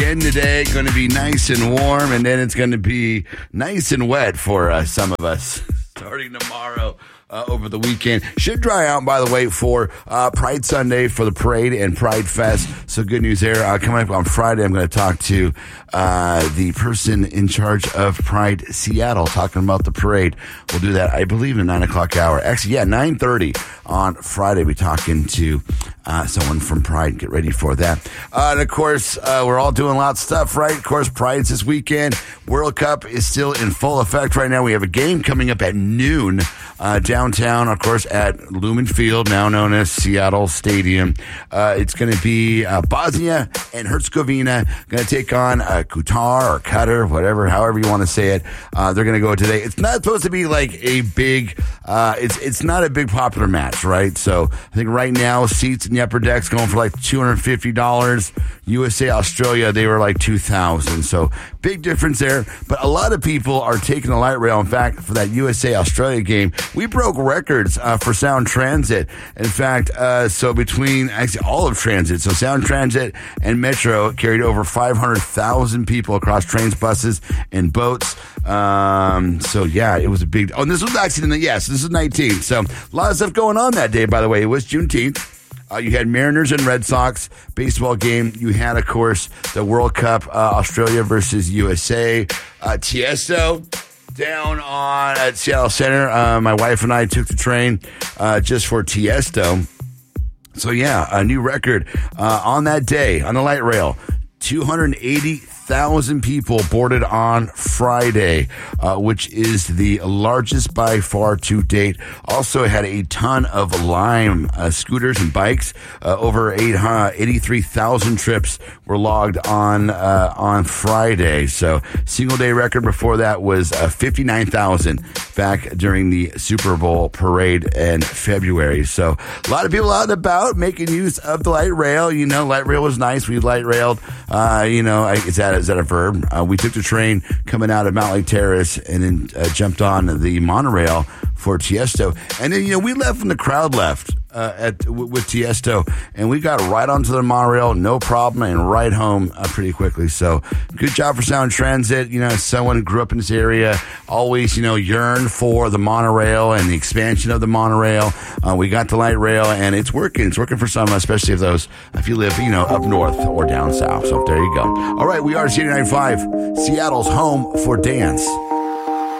again today. Going to be nice and warm, and then it's going to be nice and wet for some of us starting tomorrow. Over the weekend. Should dry out, by the way, for Pride Sunday for the parade and Pride Fest. So good news there. Coming up on Friday, I'm going to talk to the person in charge of Pride Seattle, talking about the parade. We'll do that, I believe, in the 9 o'clock hour. Actually, 9:30 on Friday. We'll be talking to someone from Pride. Get ready for that. And, of course, we're all doing lots of stuff, right? Of course, Pride's this weekend. World Cup is still in full effect right now. We have a game coming up at noon downtown, of course, at Lumen Field, now known as Seattle Stadium. It's going to be Bosnia and Herzegovina going to take on Qatar or Qatar, whatever, however you want to say it. They're going to go today. It's not supposed to be like a big, it's not a big popular match, right? So I think right now seats in the upper deck's going for like $250. USA, Australia, they were like $2,000. So big difference there. But a lot of people are taking the light rail. In fact, for that USA, Australia game, we broke records for Sound Transit. In fact, so between actually all of transit, so Sound Transit and Metro carried over 500,000 people across trains, buses, and boats. So yeah, it was a big. Oh, and this was actually this is 19. So a lot of stuff going on that day. By the way, it was Juneteenth. You had Mariners and Red Sox baseball game. You had, of course, the World Cup, Australia versus USA. Tiesto down on at Seattle Center. My wife and I took the train just for Tiesto. So, yeah, a new record on that day on the light rail. 280,000 people boarded on Friday, which is the largest by far to date. Also had a ton of Lime scooters and bikes. Over 83,000 trips were logged on Friday. So single day record before that was 59,000 back during the Super Bowl parade in February. So a lot of people out and about making use of the light rail. You know, light rail was nice. We light railed. Is that a verb? We took the train coming out of Mount Lake Terrace and then jumped on the monorail for Tiesto. And then, we left when the crowd left with Tiesto, and we got right onto the monorail, no problem, and right home pretty quickly. So good job for Sound Transit. Someone who grew up in this area, always, yearned for the monorail and the expansion of the monorail. We got the light rail, and it's working. It's working for some, especially if you live, up north or down south. So there you go. All right, we are C95, Seattle's home for dance.